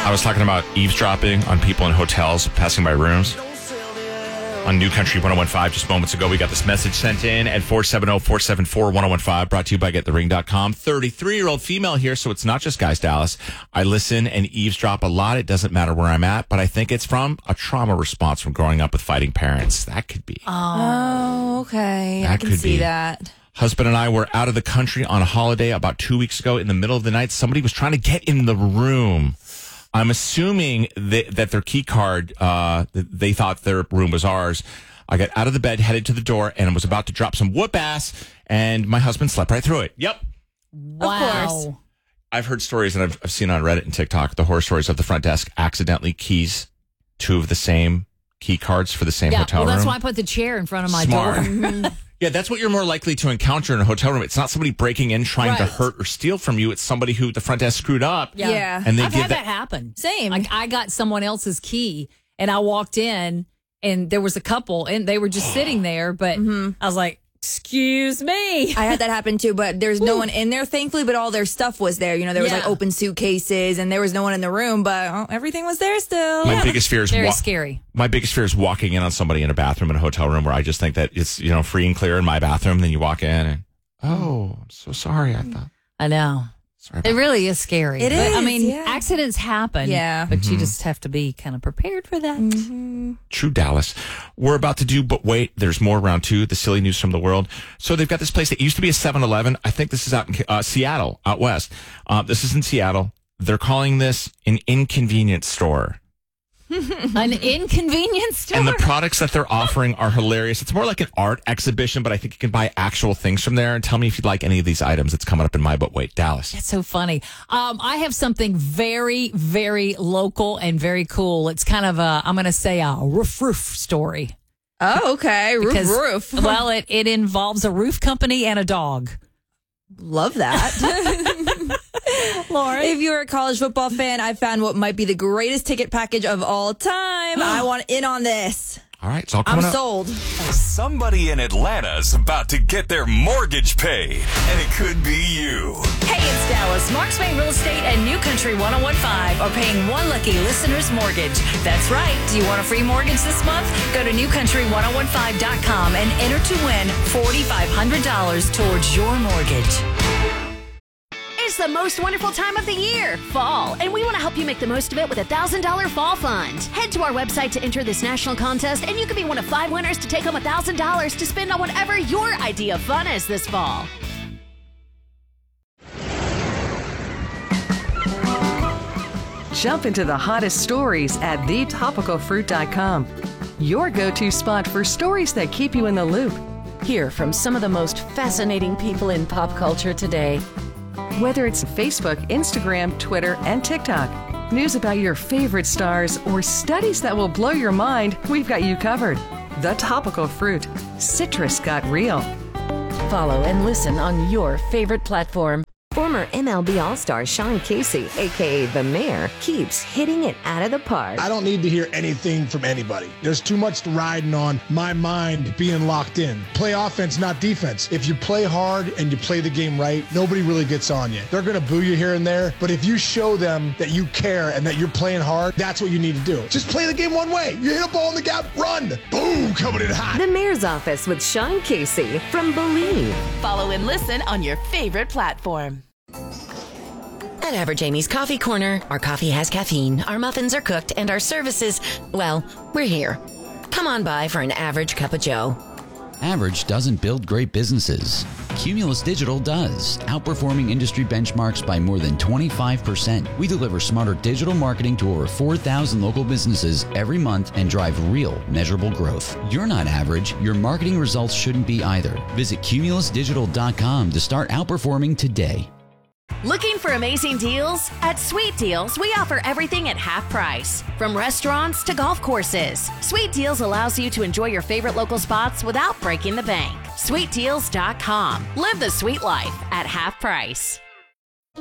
I was talking about eavesdropping on people in hotels passing by rooms. On New Country 101.5 just moments ago, we got this message sent in at 470-474-1015, brought to you by GetTheRing.com. 33-year-old female here, so it's not just guys, Dallas. I listen and eavesdrop a lot. It doesn't matter where I'm at, but I think it's from a trauma response from growing up with fighting parents. That could be. Oh, okay. That I can could see be. that. Husband and I were out of the country on a holiday about 2 weeks ago. In the middle of the night, somebody was trying to get in the room. I'm assuming that their key card, they thought their room was ours. I got out of the bed, headed to the door, and was about to drop some whoop ass, and my husband slept right through it. Yep. Wow. Of course. I've heard stories, and I've seen on Reddit and TikTok, the horror stories of the front desk accidentally keys two of the same key cards for the same hotel room. That's why I put the chair in front of my Smart. door. Yeah, that's what you're more likely to encounter in a hotel room. It's not somebody breaking in trying to hurt or steal from you. It's somebody who the front desk screwed up. Yeah. And I've had that happen. Same. Like I got someone else's key and I walked in and there was a couple and they were just sitting there, but I was like, excuse me. I had that happen too, but there's no one in there, thankfully, but all their stuff was there. You know, there was like open suitcases and there was no one in the room, but everything was there still. My biggest fear is very scary. My biggest fear is walking in on somebody in a bathroom in a hotel room where I just think that it's, free and clear in my bathroom. Then you walk in and, I'm so sorry. I know. It really is scary. It is. I mean, accidents happen. Yeah. But you just have to be kind of prepared for that. Mm-hmm. True, Dallas. We're about to do, but wait, there's more round two, the silly news from the world. So they've got this place that used to be a 7-Eleven. I think this is out in Seattle, out west. This is in Seattle. They're calling this an inconvenience store. An inconvenience store? And the products that they're offering are hilarious. It's more like an art exhibition, but I think you can buy actual things from there. And tell me if you'd like any of these items. It's coming up in my But Wait, Dallas. That's so funny. I have something very, very local and very cool. It's kind of I'm going to say a roof story. Oh, okay. Roof. Well, it involves a roof company and a dog. Love that. Lauren? If you're a college football fan, I found what might be the greatest ticket package of all time. I want in on this. All right, it's all coming up. I'm sold. Somebody in Atlanta's about to get their mortgage paid, and it could be you. Hey, it's Dallas. Marks Bay Real Estate and New Country 101.5 are paying one lucky listener's mortgage. That's right. Do you want a free mortgage this month? Go to newcountry1015.com and enter to win $4,500 towards your mortgage. It's the most wonderful time of the year, fall, and we want to help you make the most of it with a $1,000 fall fund. Head to our website to enter this national contest, and you could be one of 5 winners to take home $1,000 to spend on whatever your idea of fun is this fall. Jump into the hottest stories at thetopicalfruit.com. Your go-to spot for stories that keep you in the loop. Hear from some of the most fascinating people in pop culture today. Whether it's Facebook, Instagram, Twitter, and TikTok, news about your favorite stars, or studies that will blow your mind, we've got you covered. The Topical Fruit. Citrus got real. Follow and listen on your favorite platform. Former MLB All-Star Sean Casey, a.k.a. The Mayor, keeps hitting it out of the park. I don't need to hear anything from anybody. There's too much riding on my mind being locked in. Play offense, not defense. If you play hard and you play the game right, nobody really gets on you. They're going to boo you here and there, but if you show them that you care and that you're playing hard, that's what you need to do. Just play the game one way. You hit a ball in the gap, run. Boom, coming in hot. The Mayor's Office with Sean Casey from Believe. Follow and listen on your favorite platform. At Average Amy's Coffee Corner, our coffee has caffeine, our muffins are cooked, and our services, well, we're here. Come on by for an average cup of joe. Average doesn't build great businesses. Cumulus Digital does, outperforming industry benchmarks by more than 25%. We deliver smarter digital marketing to over 4,000 local businesses every month and drive real, measurable growth. You're not average. Your marketing results shouldn't be either. Visit cumulusdigital.com to start outperforming today. Looking for amazing deals? At Sweet Deals, we offer everything at half price. From restaurants to golf courses, Sweet Deals allows you to enjoy your favorite local spots without breaking the bank. SweetDeals.com. Live the sweet life at half price.